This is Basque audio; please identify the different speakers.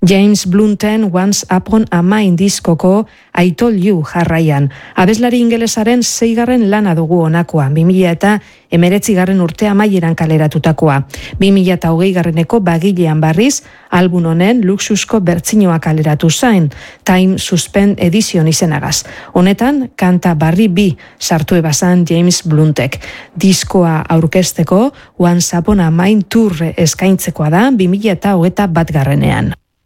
Speaker 1: James Blunten Once Upon a Mind diskoko I Told You jarraian. Abeslari ingelesaren 6. lana dugu honakoa, 2019 urte amaieran kaleratutakoa. 2020 bagilean barriz, album honen luxusko bertsinoa kaleratu zain, Time Suspend Edition izenagaz. Honetan, kanta barri bi sartu ebazan James Bluntek. Diskoa aurkezteko Once Upon a Mind tour eskaintzekoa da 2021 garrenean.